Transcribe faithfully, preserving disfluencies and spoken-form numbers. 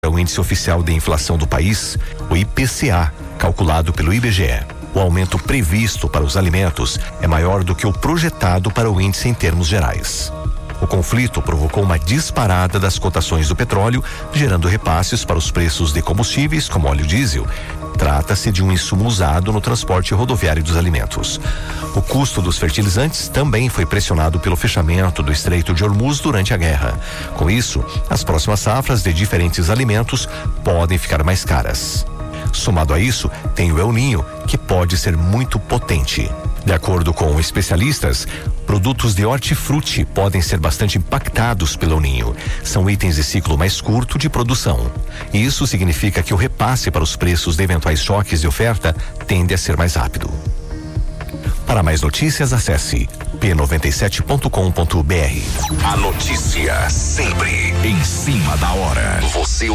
o índice oficial de inflação do país, o I P C A, calculado pelo I B G E. O aumento previsto para os alimentos é maior do que o projetado para o índice em termos gerais. O conflito provocou uma disparada das cotações do petróleo, gerando repasses para os preços de combustíveis, como óleo diesel. Trata-se de um insumo usado no transporte rodoviário dos alimentos. O custo dos fertilizantes também foi pressionado pelo fechamento do Estreito de Hormuz durante a guerra. Com isso, as próximas safras de diferentes alimentos podem ficar mais caras. Somado a isso, tem o El Niño, que pode ser muito potente. De acordo com especialistas, produtos de hortifruti podem ser bastante impactados pelo El Niño. São itens de ciclo mais curto de produção. E isso significa que o repasse para os preços de eventuais choques de oferta tende a ser mais rápido. Para mais notícias, acesse p noventa e sete ponto com ponto b r. A notícia sempre em cima da hora. Você